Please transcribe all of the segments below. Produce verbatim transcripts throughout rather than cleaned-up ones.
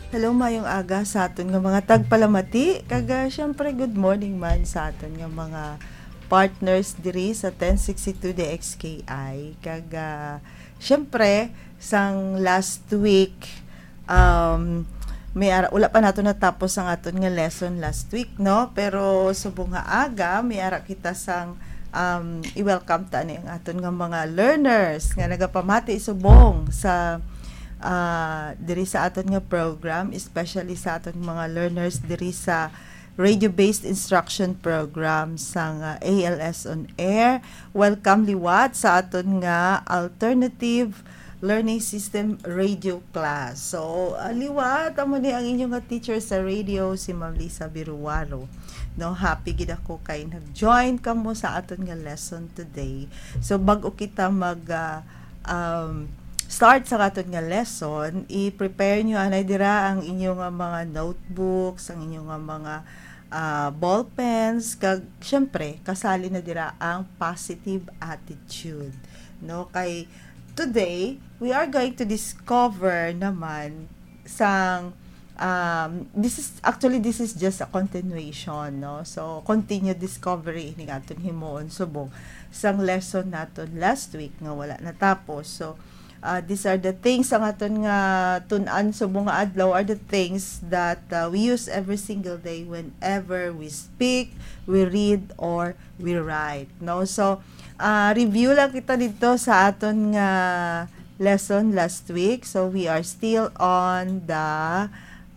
Hello, mayong aga sa aton nga mga tagpalamati. Kaga, syempre, good morning man sa aton nga mga partners diri sa ten sixty-two D X K I. Kaga, syempre, sang last week, um, may ara, wala pa nato natapos ang aton nga lesson last week, no? Pero subong nga aga, may ara kita sang um, i-welcome ta ni ang aton nga mga learners nga nagapamati subong sa uh, diri sa aton nga program, especially sa aton mga learners diri sa radio-based instruction program sang uh, A L S on Air. Welcome liwat sa aton nga alternative learning system radio class. So, uh, liwat amo ni ang inyong nga teacher sa radio, si Ma'am Lisa Biruwaro. No, happy gid ako kay nag-join kamo sa aton nga lesson today. So, bago kita mag uh, um, start sa aton nga lesson, i-prepare nyo anay dira ang inyong nga mga notebooks, ang inyong nga mga uh, ball pens, kag syempre kasali na dira ang positive attitude. No, kay today we are going to discover naman sang um, this is actually this is just a continuation, no? So continued discovery ni aton himuon subong sang lesson naton last week nga wala natapos. So Uh, these are the things ang aton nga tun-an subong nga adlaw are the things that uh, we use every single day whenever we speak, we read, or we write. No? So, uh, review lang kita dito sa aton nga lesson last week. So, we are still on the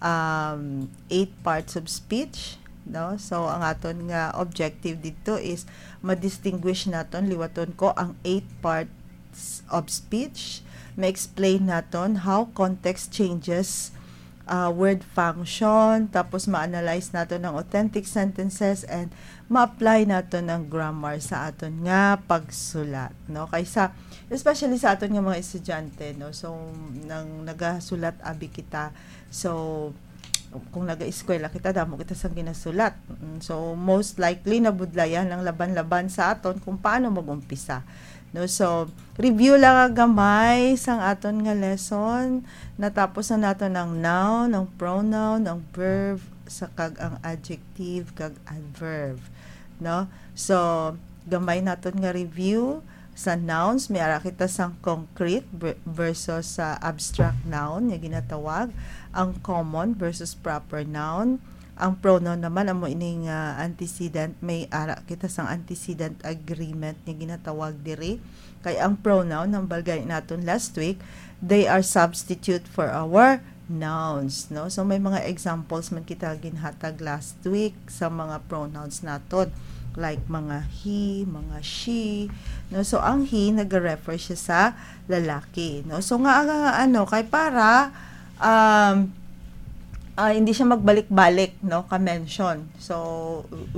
um, eight parts of speech. No? So, ang aton nga objective dito is ma-distinguish naton, liwaton ko, ang eight parts of speech. Ma-explain naton how context changes uh, word function, tapos ma-analyze naton ang authentic sentences and ma-apply naton ang grammar sa aton nga pagsulat, no? Kaysa especially sa aton nga mga estudyante, no? So nang nagasulat abi kita, so kung naga-eskwela kita, damo kita sang ginasulat. So most likely nabudlayan lang laban-laban sa aton kung paano mag-umpisa. No, so review lang ang gamay sang aton nga lesson. Natapos na naton ang noun, ang pronoun, ang verb, sa kag ang adjective kag adverb, no? So gamay naton nga review sa nouns, may ara kita sang concrete versus sa uh, abstract noun nga ginatawag, ang common versus proper noun. Ang pronoun naman amo ining uh, antecedent, may ara kita sang antecedent agreement nga ginatawag diri. Kay ang pronoun ang balgay naton last week, they are substitute for our nouns, no? So may mga examples man kita ginhatag last week sa mga pronouns naton, like mga he, mga she, no? So ang he nag-refer siya sa lalaki, no? So nga uh, ano kay para um uh, hindi siya magbalik-balik, no, ka-mention. So